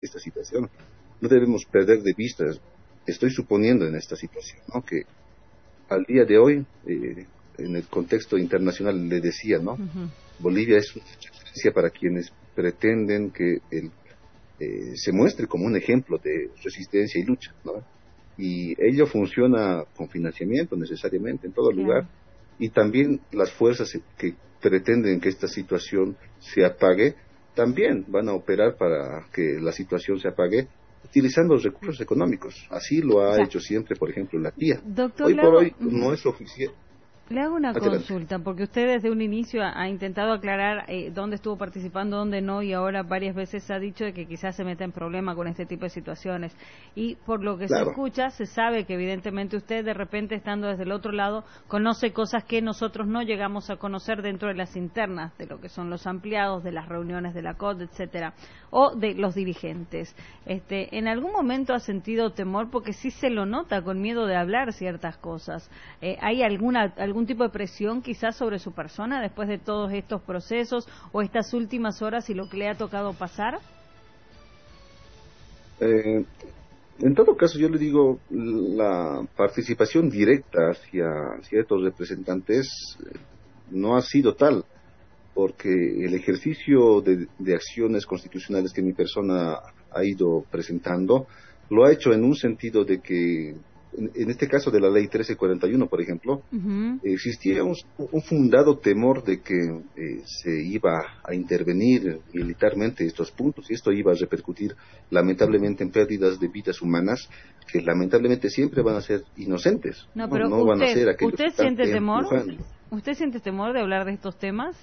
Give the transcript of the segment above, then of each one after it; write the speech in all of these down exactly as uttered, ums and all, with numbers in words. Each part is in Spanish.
esta situación. No debemos perder de vista, estoy suponiendo en esta situación, ¿no?, que al día de hoy, eh, en el contexto internacional, le decía, ¿no? Uh-huh. Bolivia es una referencia para quienes pretenden que el, eh, se muestre como un ejemplo de resistencia y lucha, ¿no? Y ello funciona con financiamiento necesariamente en todo claro. lugar, y también las fuerzas que pretenden que esta situación se apague, también van a operar para que la situación se apague, utilizando los recursos económicos. Así lo ha o sea, hecho siempre, por ejemplo, la P I A. Doctor, hoy por hago, hoy no es oficial. Le hago una Adelante. consulta, porque usted desde un inicio ha, ha intentado aclarar eh, dónde estuvo participando, dónde no, y ahora varias veces ha dicho de que quizás se meta en problema con este tipo de situaciones. Y por lo que claro. se escucha, se sabe que evidentemente usted, de repente, estando desde el otro lado, conoce cosas que nosotros no llegamos a conocer dentro de las internas, de lo que son los ampliados, de las reuniones de la C O D, etcétera, o de los dirigentes. Este, ¿En algún momento ha sentido temor? Porque sí se lo nota, con miedo de hablar ciertas cosas. Eh, ¿Hay alguna algún tipo de presión quizás sobre su persona después de todos estos procesos o estas últimas horas y lo que le ha tocado pasar? Eh, en todo caso, yo le digo, la participación directa hacia ciertos representantes no ha sido tal, porque el ejercicio de, de acciones constitucionales que mi persona ha ido presentando lo ha hecho en un sentido de que, en, en este caso de la ley trece cuarenta y uno, por ejemplo, uh-huh. existía un, un fundado temor de que eh, se iba a intervenir militarmente estos puntos, y esto iba a repercutir lamentablemente en pérdidas de vidas humanas que lamentablemente siempre van a ser inocentes. No, pero no, no usted, van a ser aquellos ¿usted que están siente temor? empujando. ¿Usted siente temor de hablar de estos temas?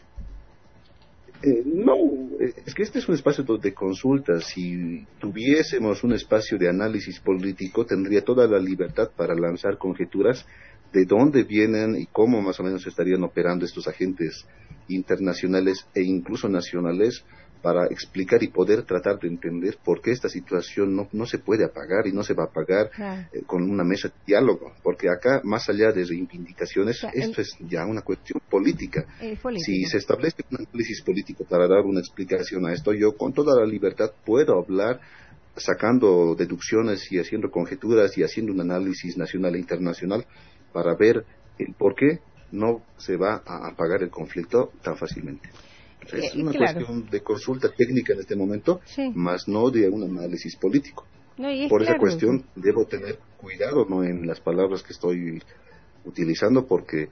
Eh, no, es que este es un espacio de consulta. Si tuviésemos un espacio de análisis político, tendría toda la libertad para lanzar conjeturas de dónde vienen y cómo más o menos estarían operando estos agentes internacionales e incluso nacionales, para explicar y poder tratar de entender por qué esta situación no, no se puede apagar y no se va a apagar claro. eh, con una mesa de diálogo, porque acá, más allá de reivindicaciones, o sea, esto el, es ya una cuestión política. Si se establece un análisis político para dar una explicación a esto, yo con toda la libertad puedo hablar, sacando deducciones y haciendo conjeturas y haciendo un análisis nacional e internacional para ver el por qué no se va a apagar el conflicto tan fácilmente. Es una claro. cuestión de consulta técnica en este momento, sí. más no de un análisis político. No, Por claro. esa cuestión debo tener cuidado, no en las palabras que estoy utilizando, porque,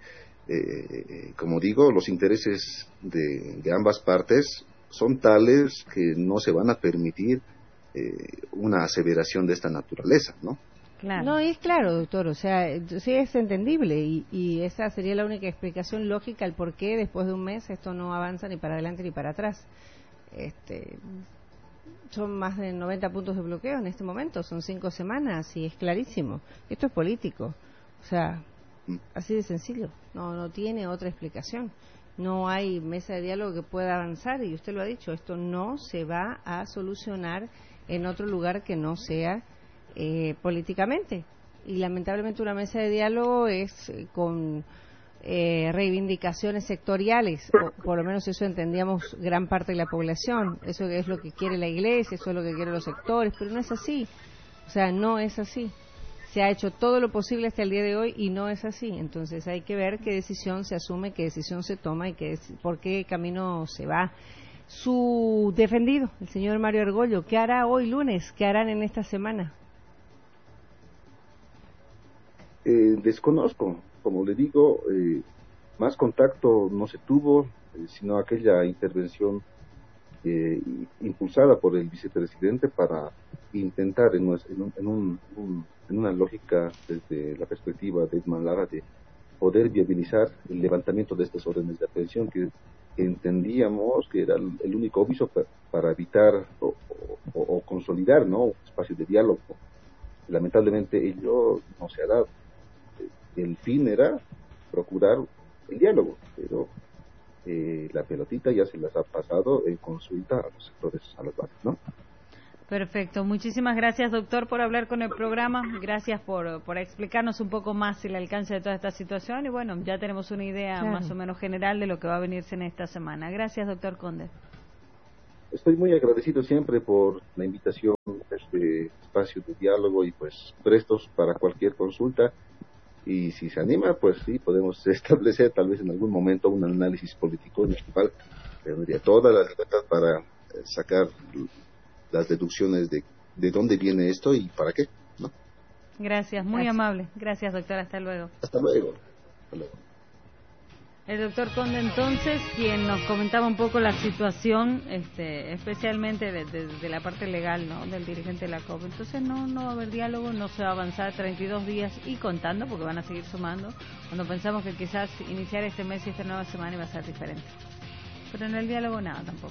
eh, como digo, los intereses de, de ambas partes son tales que no se van a permitir eh, una aseveración de esta naturaleza, ¿no? Claro. No, es claro, doctor, o sea, sí es entendible y, y esa sería la única explicación lógica al por qué después de un mes esto no avanza ni para adelante ni para atrás. Este, son más de noventa puntos de bloqueo en este momento, son cinco semanas y es clarísimo. Esto es político, o sea, así de sencillo, no, no tiene otra explicación. No hay mesa de diálogo que pueda avanzar y usted lo ha dicho, esto no se va a solucionar en otro lugar que no sea Eh, políticamente, y lamentablemente una mesa de diálogo es eh, con eh, reivindicaciones sectoriales, o por lo menos eso entendíamos gran parte de la población, eso es lo que quiere la iglesia, eso es lo que quieren los sectores, pero no es así, o sea, no es así, se ha hecho todo lo posible hasta el día de hoy y no es así, entonces hay que ver qué decisión se asume, qué decisión se toma y qué, por qué camino se va. Su defendido, el señor Mario Argollo, ¿qué hará hoy lunes? ¿Qué harán en esta semana? Eh, desconozco, como le digo, eh, más contacto no se tuvo, eh, sino aquella intervención eh, impulsada por el vicepresidente para intentar en, en, un, en, un, un, en una lógica desde la perspectiva de Edman Lara de poder viabilizar el levantamiento de estas órdenes de aprehensión que entendíamos que era el, el único aviso para, para evitar o, o, o consolidar, ¿no?, un espacio de diálogo. Lamentablemente ello no se ha dado. El fin era procurar el diálogo, pero eh, la pelotita ya se las ha pasado en consulta a los sectores, a los barrios, ¿no? Perfecto. Muchísimas gracias, doctor, por hablar con el programa. Gracias por, por explicarnos un poco más el alcance de toda esta situación. Y bueno, ya tenemos una idea claro. más o menos general de lo que va a venirse en esta semana. Gracias, doctor Conde. Estoy muy agradecido siempre por la invitación. espacio de diálogo y pues prestos para cualquier consulta. Y si se anima, pues sí, podemos establecer tal vez en algún momento un análisis político en el cual tendría toda la libertad para sacar las deducciones de, de dónde viene esto y para qué, ¿no? Gracias, muy Gracias. amable. Gracias, doctor. Hasta luego. Hasta luego. Hasta luego. El doctor Conde, entonces, quien nos comentaba un poco la situación, este, especialmente de, de, de la parte legal, ¿no?, del dirigente de la C O P. Entonces no, no va a haber diálogo, no se va a avanzar treinta y dos días y contando, porque van a seguir sumando, cuando pensamos que quizás iniciar este mes y esta nueva semana iba a ser diferente. Pero en el diálogo nada tampoco.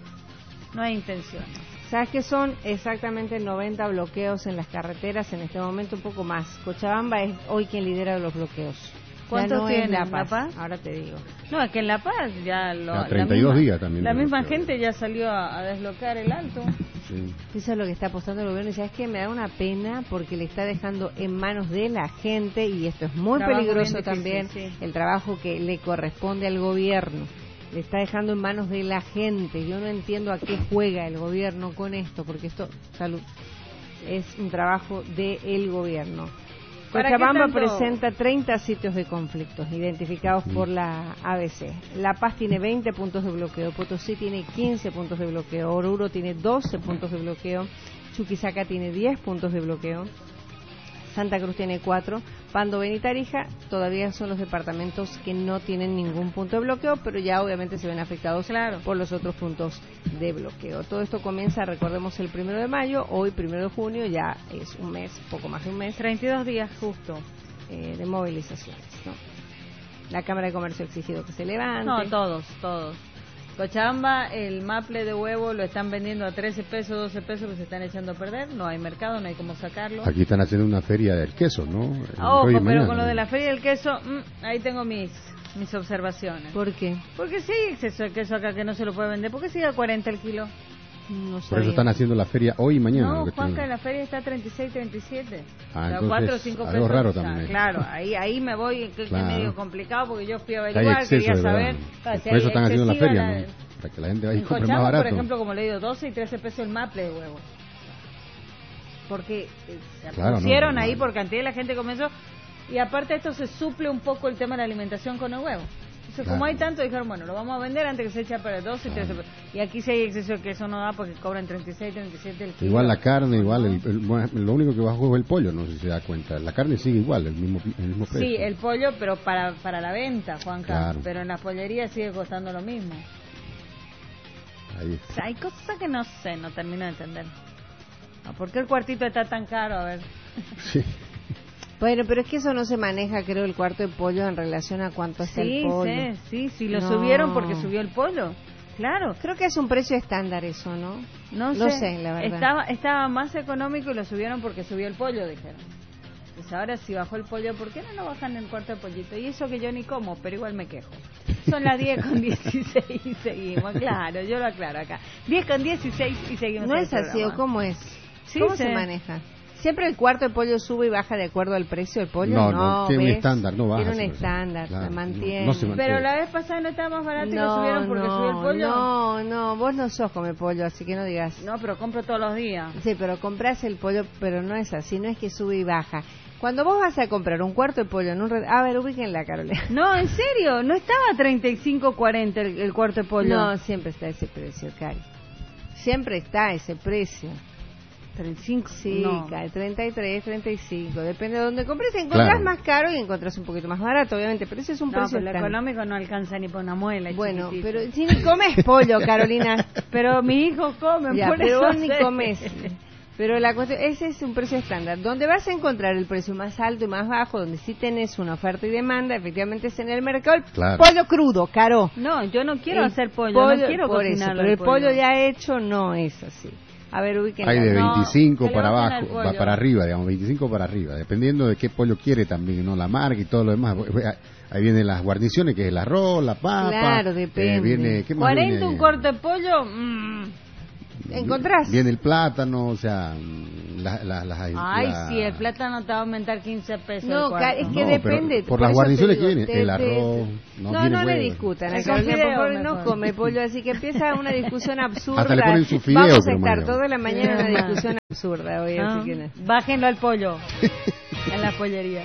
No hay intención. ¿Sabes que son exactamente noventa bloqueos en las carreteras en este momento, un poco más? Cochabamba es hoy quien lidera los bloqueos. ¿Cuántos no tienen? La ¿La Paz? Paz? Ahora te digo. No, es que en La Paz ya lo... Ya, treinta y dos la misma, días también. La misma bloqueo. gente ya salió a, a desbloquear el alto. Sí. Eso es lo que está apostando el gobierno y sabes que me da una pena porque le está dejando en manos de la gente, y esto es muy Trabajo peligroso bien difícil, también, sí. el trabajo que le corresponde al gobierno. Le está dejando en manos de la gente. Yo no entiendo a qué juega el gobierno con esto, porque esto, salud, es un trabajo del gobierno. ¿Para Cochabamba qué tanto? presenta treinta sitios de conflictos identificados por la A B C. La Paz tiene veinte puntos de bloqueo, Potosí tiene quince puntos de bloqueo, Oruro tiene doce puntos de bloqueo, Chuquisaca tiene diez puntos de bloqueo, Santa Cruz tiene cuatro, Pando, Beni y Tarija todavía son los departamentos que no tienen ningún punto de bloqueo, pero ya obviamente se ven afectados Claro. por los otros puntos de bloqueo. Todo esto comienza, recordemos, el primero de mayo, hoy primero de junio, ya es un mes, poco más de un mes, treinta y dos días justo. eh, de movilizaciones, ¿no? La Cámara de Comercio ha exigido que se levante. No, todos, todos. Cochabamba, el maple de huevo lo están vendiendo a trece pesos, doce pesos, que se están echando a perder. No hay mercado, no hay cómo sacarlo. Aquí están haciendo una feria del queso, ¿no? Ojo, Hoy y pero mañana. con lo de la feria del queso, mm, ahí tengo mis mis observaciones. ¿Por qué? Porque si hay exceso de queso acá que no se lo puede vender, ¿por qué sigue a cuarenta el kilo? No Por sabía. eso están haciendo la feria hoy y mañana. No, lo que Juanca, tienen. en la feria está treinta y seis, treinta y siete. Ah, o sea, entonces, cuatro o cinco algo pesos. raro o sea, también. claro, ahí ahí me voy, que, Claro. que es medio complicado, porque yo fui a Hay averiguar, exceso, quería de verdad. saber. Por si eso hay están haciendo la excesiva feria, la- ¿no? Para que la gente vaya y En compre más Cochabamba, barato. por ejemplo, como le digo, doce y trece pesos el maple de huevo. Porque eh, se Claro, pusieron no, no, ahí no. por cantidad y la gente comenzó. Y aparte esto se suple un poco el tema de la alimentación con el huevo. Entonces, Claro. como hay tanto, dijeron, bueno, lo vamos a vender antes que se eche para doce y trece pesos. Y aquí si hay exceso de queso no da porque cobran treinta y seis, treinta y siete el kilo. Igual la carne, igual, ¿no? el, el- bueno, lo único que bajó es el pollo, no sé si se da cuenta. La carne sigue igual, el mismo, el mismo precio. Sí, el pollo, pero para para la venta, Juanca. Claro. Pero en las pollerías sigue costando lo mismo. Ahí. O sea, hay cosas que no sé, no termino de entender. Ah, ¿por qué el cuartito está tan caro? A ver. Sí. Bueno, pero es que eso no se maneja, creo, el cuarto de pollo en relación a cuánto está Sí, el pollo. sí, sí, sí, lo No. subieron porque subió el pollo. Claro. Creo que es un precio estándar eso, ¿no? No, No sé, sé, la verdad. Estaba, estaba más económico y lo subieron porque subió el pollo, dijeron. Pues ahora si bajó el pollo, ¿por qué no lo bajan el cuarto de pollito? Y eso que yo ni como, pero igual me quejo. Son las diez con dieciséis y seguimos, claro, yo lo aclaro acá. diez con dieciséis y seguimos. ¿No en es el así o programa. cómo es? Sí, ¿Cómo sí. se maneja? ¿Siempre el cuarto de pollo sube y baja de acuerdo al precio del pollo? No, no, tiene un ¿ves? estándar, no baja. Tiene un siempre. estándar, Claro, se no, mantiene. no se mantiene. Pero la vez pasada no estaba más barato y lo No, subieron porque no, subió el pollo. no, no, vos no sos come pollo, así que no digas. No, pero compro todos los días. Sí, pero compras el pollo, pero no es así, no es que sube y baja. Cuando vos vas a comprar un cuarto de pollo en un... Red... A ver, ubíquenla, Carolina. No, en serio, no estaba treinta y cinco cuarenta el, el cuarto de pollo. No, siempre está ese precio, Cari. Siempre está ese precio. treinta y cinco, Sí, no. Cari, treinta y tres, treinta y cinco. Depende de dónde compres. Encontrás Claro. más caro y encontrás un poquito más barato, obviamente. Pero ese es un No, precio pero lo estándar. económico no alcanza ni por una muela. Bueno, chiquitito. pero si ni comes pollo, Carolina. Pero mi hijo come, Ya, por pero eso vos ni sé. comes. Pero la cuestión, ese es un precio estándar. Donde vas a encontrar el precio más alto y más bajo, donde sí tenés una oferta y demanda, efectivamente es en el mercado. El Claro. pollo crudo, caro. No, yo no quiero El hacer pollo, no quiero por eso, cocinarlo. pero el pollo ya hecho no es así. A ver, ubiquen. Hay de No, veinticinco que le para bajen abajo, al pollo. va para arriba, digamos, veinticinco para arriba, dependiendo de qué pollo quiere también, ¿no? La marca y todo lo demás. Ahí vienen las guarniciones, que es el arroz, la papa. Claro, depende. eh, viene, ¿qué más cuarenta viene? un corte de pollo, mmm, ¿Encontrás? Viene el plátano, o sea, la, la, la, Ay, la... sí, el plátano te va a aumentar quince pesos. No, es que no, depende. Por, por las guarniciones que vienen, te, el arroz... No, no, no le discutan. El por favor, no come pollo, así que empieza una discusión absurda. Hasta le ponen su fideo, Vamos a estar Mario. toda la mañana en una discusión absurda hoy, no, así que no. Bájenlo al pollo, en la pollería.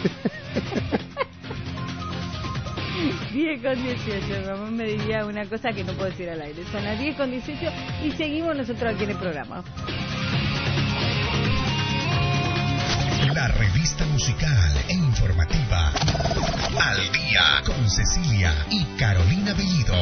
diez con dieciocho, Ramón me diría una cosa que no puedo decir al aire. Son las diez con dieciocho y seguimos nosotros aquí en el programa. La revista musical e informativa Al Día con Cecilia y Carolina Bellido.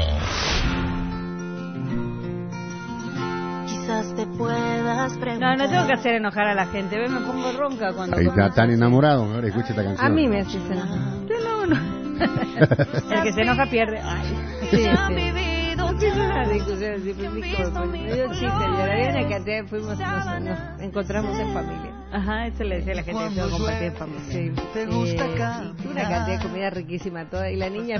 Quizás te puedas preguntar. No, no tengo que hacer enojar a la gente. Ve, me pongo ronca cuando... Ahí está tan enamorado, ahora escucha esta canción. A mí me hace enojar. Yo no, no. El que se enoja pierde. Ay, sí, sí. No tiene una discusión así, pues, me dio chiste, lloraría una cantidad, fuimos, nos, nos encontramos en familia. Ajá, eso le decía a la gente que tengo que compartir en familia. Sí, te gusta eh, caminar. una cantidad de comida riquísima toda, y la niña